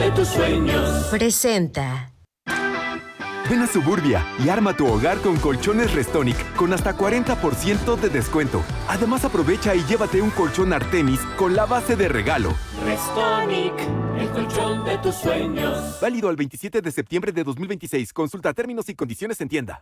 de tus sueños. Presenta. Ven a Suburbia y arma tu hogar con colchones Restonic con hasta 40% de descuento. Además, aprovecha y llévate un colchón Artemis con la base de regalo. Restonic, el colchón de tus sueños. Válido al 27 de septiembre de 2026. Consulta términos y condiciones en tienda.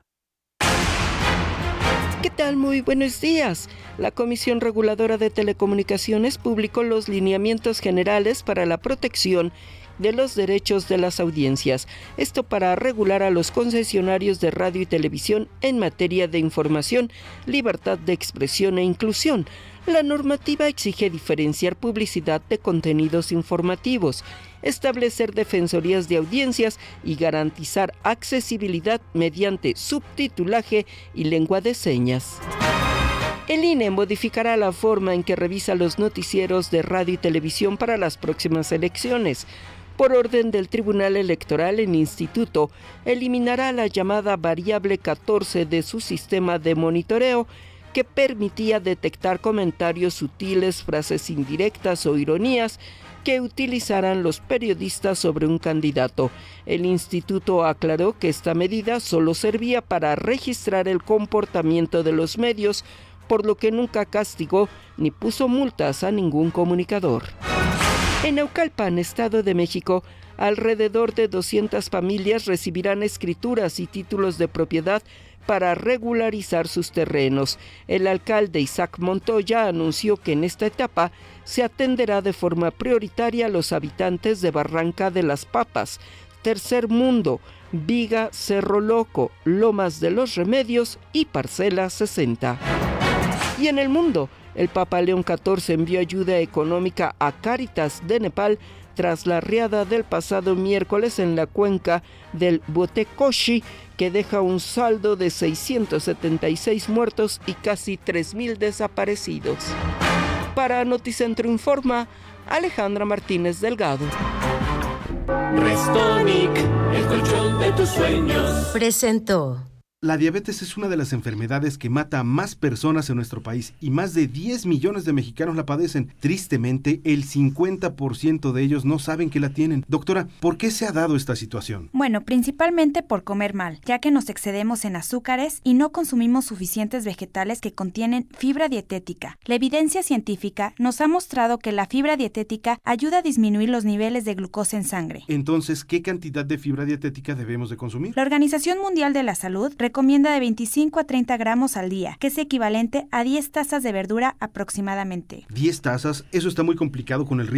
¿Qué tal? Muy buenos días. La Comisión Reguladora de Telecomunicaciones publicó los lineamientos generales para la protección de los derechos de las audiencias. Esto para regular a los concesionarios de radio y televisión en materia de información, libertad de expresión e inclusión. La normativa exige diferenciar publicidad de contenidos informativos, establecer defensorías de audiencias y garantizar accesibilidad mediante subtitulaje y lengua de señas. El INE modificará la forma en que revisa los noticieros de radio y televisión para las próximas elecciones. Por orden del Tribunal Electoral, el Instituto eliminará la llamada variable 14 de su sistema de monitoreo, que permitía detectar comentarios sutiles, frases indirectas o ironías que utilizaran los periodistas sobre un candidato. El instituto aclaró que esta medida solo servía para registrar el comportamiento de los medios, por lo que nunca castigó ni puso multas a ningún comunicador. En Naucalpan, Estado de México, alrededor de 200 familias recibirán escrituras y títulos de propiedad para regularizar sus terrenos. El alcalde Isaac Montoya anunció que en esta etapa se atenderá de forma prioritaria a los habitantes de Barranca de las Papas, Tercer Mundo, Viga, Cerro Loco, Lomas de los Remedios y Parcela 60. Y en el mundo, el Papa León XIV envió ayuda económica a Cáritas de Nepal tras la riada del pasado miércoles en la cuenca del Botecoshi, que deja un saldo de 676 muertos y casi 3,000 desaparecidos. Para Noticentro Informa, Alejandra Martínez Delgado. Restonic, el colchón de tus sueños. Presentó. La diabetes es una de las enfermedades que mata a más personas en nuestro país y más de 10 millones de mexicanos la padecen. Tristemente, el 50% de ellos no saben que la tienen. Doctora, ¿por qué se ha dado esta situación? Bueno, principalmente por comer mal, ya que nos excedemos en azúcares y no consumimos suficientes vegetales que contienen fibra dietética. La evidencia científica nos ha mostrado que la fibra dietética ayuda a disminuir los niveles de glucosa en sangre. Entonces, ¿qué cantidad de fibra dietética debemos de consumir? La Organización Mundial de la Salud recomienda de 25 a 30 gramos al día, que es equivalente a 10 tazas de verdura aproximadamente. 10 tazas, eso está muy complicado con el